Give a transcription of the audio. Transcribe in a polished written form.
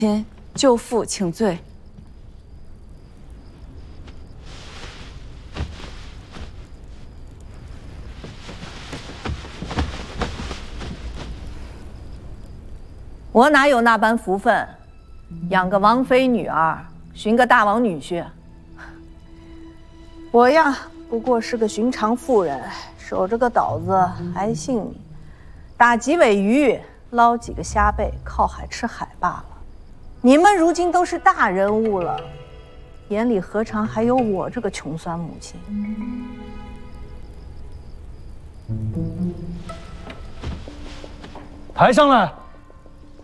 亲，舅父请罪。 我哪有那般福分，养个王妃女儿，寻个大王女婿？我呀，不过是个寻常妇人，守着个岛子还性命，打几尾鱼，捞几个虾贝，靠海吃海罢了。你们如今都是大人物了，眼里何尝还有我这个穷酸母亲？ 抬上来。